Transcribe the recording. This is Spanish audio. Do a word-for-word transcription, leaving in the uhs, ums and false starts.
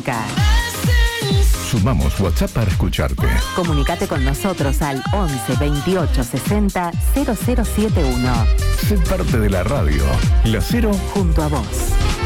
arranca. Sumamos WhatsApp para escucharte. Comunicate con nosotros al once veintiocho sesenta cero cero setenta y uno. Sé parte de la radio. La Cero junto a vos.